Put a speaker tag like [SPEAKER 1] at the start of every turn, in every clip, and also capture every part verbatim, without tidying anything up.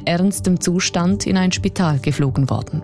[SPEAKER 1] ernstem Zustand in ein Spital geflogen worden.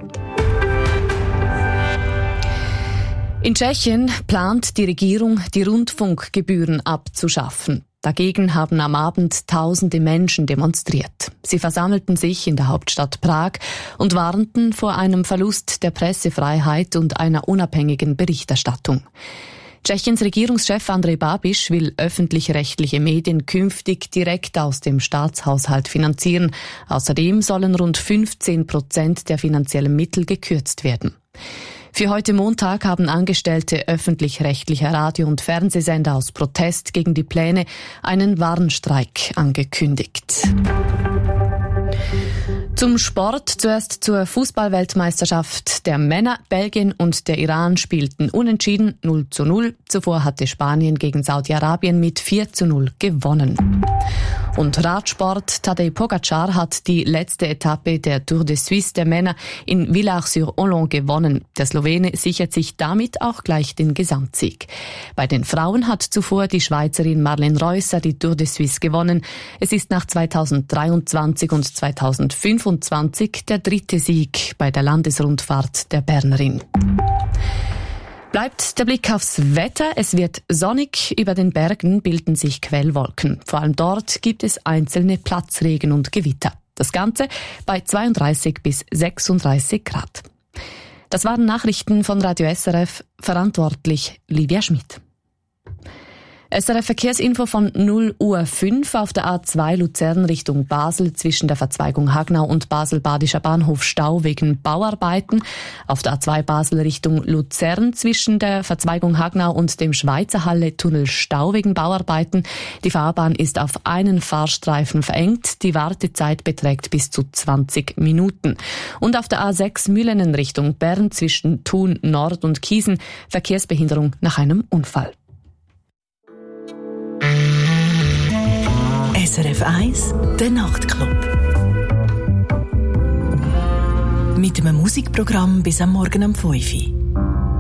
[SPEAKER 1] In Tschechien plant die Regierung, die Rundfunkgebühren abzuschaffen. Dagegen haben am Abend tausende Menschen demonstriert. Sie versammelten sich in der Hauptstadt Prag und warnten vor einem Verlust der Pressefreiheit und einer unabhängigen Berichterstattung. Tschechiens Regierungschef Andrej Babiš will öffentlich-rechtliche Medien künftig direkt aus dem Staatshaushalt finanzieren. Außerdem sollen rund fünfzehn Prozent der finanziellen Mittel gekürzt werden. Für heute Montag haben Angestellte öffentlich-rechtlicher Radio- und Fernsehsender aus Protest gegen die Pläne einen Warnstreik angekündigt. Zum Sport, zuerst zur Fußball-Weltmeisterschaft der Männer. Belgien und der Iran spielten unentschieden null zu null. Zuvor hatte Spanien gegen Saudi-Arabien mit vier zu null gewonnen. Und Radsport, Tadej Pogačar hat die letzte Etappe der Tour de Suisse der Männer in Villars-sur-Hollon gewonnen. Der Slowene sichert sich damit auch gleich den Gesamtsieg. Bei den Frauen hat zuvor die Schweizerin Marlene Reusser die Tour de Suisse gewonnen. Es ist nach zweitausenddreiundzwanzig und zweitausendfünfundzwanzig der dritte Sieg bei der Landesrundfahrt der Bernerin. Bleibt der Blick aufs Wetter. Es wird sonnig, über den Bergen bilden sich Quellwolken. Vor allem dort gibt es einzelne Platzregen und Gewitter. Das Ganze bei zweiunddreißig bis sechsunddreißig Grad. Das waren Nachrichten von Radio S R F, verantwortlich Livia Schmidt. S R F-Verkehrsinfo von null Uhr fünf auf der A zwei Luzern Richtung Basel zwischen der Verzweigung Hagnau und Basel-Badischer Bahnhof Stau wegen Bauarbeiten. Auf der A zwei Basel Richtung Luzern zwischen der Verzweigung Hagnau und dem Schweizerhalle-Tunnel Stau wegen Bauarbeiten. Die Fahrbahn ist auf einen Fahrstreifen verengt. Die Wartezeit beträgt bis zu zwanzig Minuten. Und auf der A sechs Mühlenen Richtung Bern zwischen Thun Nord und Kiesen Verkehrsbehinderung nach einem Unfall.
[SPEAKER 2] S R F eins, der Nachtclub. Mit einem Musikprogramm bis am Morgen um fünf Uhr.